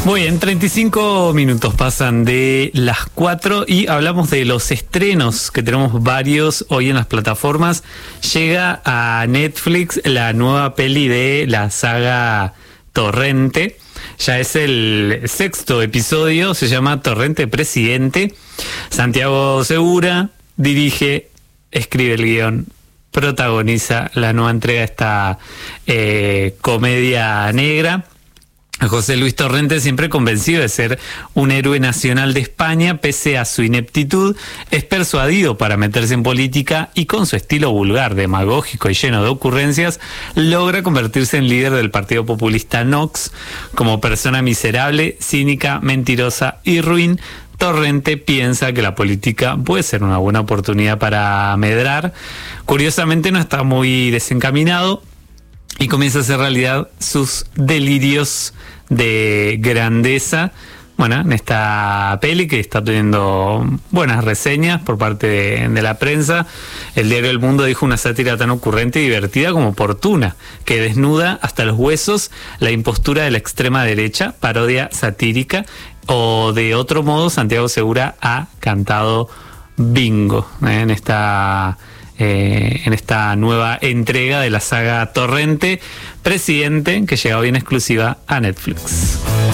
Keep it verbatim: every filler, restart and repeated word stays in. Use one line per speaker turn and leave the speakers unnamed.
Muy bien, treinta y cinco minutos pasan de las cuatro y hablamos de los estrenos, que tenemos varios hoy en las plataformas. Llega a Netflix la nueva peli de la saga Torrente. Ya es el sexto episodio, se llama Torrente Presidente. Santiago Segura dirige, escribe el guión, protagoniza la nueva entrega de esta eh, comedia negra. José Luis Torrente, siempre convencido de ser un héroe nacional de España, pese a su ineptitud, es persuadido para meterse en política y con su estilo vulgar, demagógico y lleno de ocurrencias, logra convertirse en líder del partido populista Nox. Como persona miserable, cínica, mentirosa y ruin, Torrente piensa que la política puede ser una buena oportunidad para medrar. Curiosamente no está muy desencaminado y comienza a hacer realidad sus delirios de grandeza. Bueno, en esta peli que está teniendo buenas reseñas por parte de, de la prensa. El diario El Mundo dijo: una sátira tan ocurrente y divertida como oportuna, que desnuda hasta los huesos la impostura de la extrema derecha, parodia satírica, o de otro modo Santiago Segura ha cantado bingo ¿eh? en esta... Eh, en esta nueva entrega de la saga Torrente Presidente, que llega hoy en exclusiva a Netflix.